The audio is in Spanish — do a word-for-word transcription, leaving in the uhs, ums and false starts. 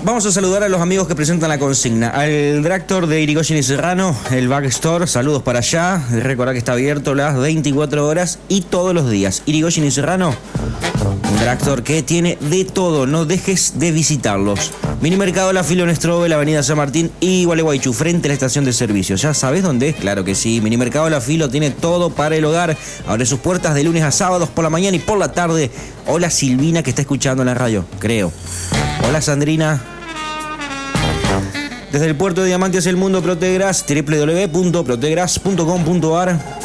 vamos a saludar a los amigos que presentan la consigna. Al Dractor de Irigoyen y Serrano, el Backstore, saludos para allá. Recordad que está abierto las veinticuatro horas y todos los días. Irigoyen y Serrano, un Dractor que tiene de todo, no dejes de visitarlos. Minimercado La Filo en Estrobe, la avenida San Martín y Gualeguaychú, frente a la estación de servicio. ¿Ya sabes dónde es? Claro que sí. Minimercado La Filo tiene todo para el hogar. Abre sus puertas de lunes a sábados por la mañana y por la tarde. Hola Silvina, que está escuchando en la radio, creo. Hola Sandrina. Desde el puerto de Diamante hacia el mundo, Protegras, doble u doble u doble u punto protegras punto com punto a r.